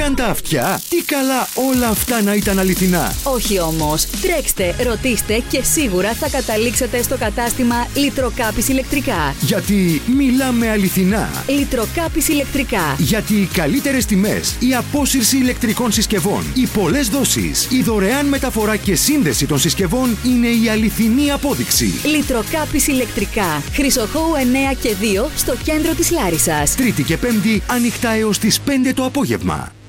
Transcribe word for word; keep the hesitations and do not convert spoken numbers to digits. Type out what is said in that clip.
Πήραν τα αυτιά. Τι καλά όλα αυτά να ήταν αληθινά. Όχι όμως. Τρέξτε, ρωτήστε και σίγουρα θα καταλήξετε στο κατάστημα Λιτροκάπης Ηλεκτρικά. Γιατί μιλάμε αληθινά. Λιτροκάπης Ηλεκτρικά. Γιατί οι καλύτερες τιμές, η απόσυρση ηλεκτρικών συσκευών, οι πολλές δόσεις, η δωρεάν μεταφορά και σύνδεση των συσκευών είναι η αληθινή απόδειξη. Λιτροκάπης Ηλεκτρικά. Χρυσοχώου εννέα και δύο στο κέντρο της Λάρισσας. Τρίτη και Πέμπτη ανοιχτά έως τις πέντε το απόγευμα.